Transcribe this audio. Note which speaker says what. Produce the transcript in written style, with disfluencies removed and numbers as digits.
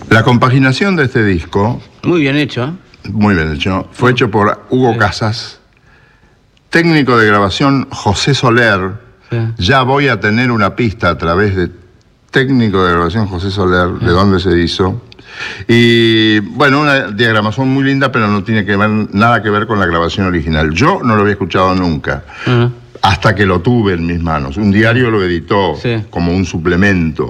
Speaker 1: La compaginación de este disco,
Speaker 2: Muy bien hecho, ¿eh?
Speaker 1: muy bien hecho, fue hecho por Hugo Casas, técnico de grabación José Soler.
Speaker 2: Sí.
Speaker 1: Ya voy a tener una pista a través de técnico de grabación José Soler, de dónde se hizo. Y bueno, una diagramación muy linda, pero no tiene nada que ver con la grabación original. Yo no lo había escuchado nunca, hasta que lo tuve en mis manos. Un diario lo editó como un suplemento.